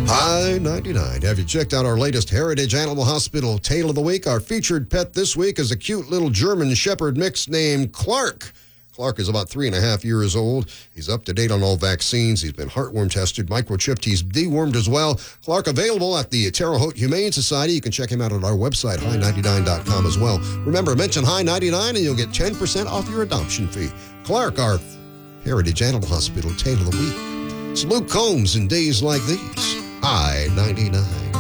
Hi 99. Have you checked out our latest Heritage Animal Hospital Tale of the Week? Our featured pet this week is a cute little German Shepherd mix named Clark. Clark is about 3.5 years old. He's up to date on all vaccines. He's been heartworm tested, microchipped. He's dewormed as well. Clark available at the Terre Haute Humane Society. You can check him out at our website, hi99.com as well. Remember, mention Hi99 and you'll get 10% off your adoption fee. Clark, our Heritage Animal Hospital Tale of the Week. It's Luke Combs in Days Like These. Hi 99.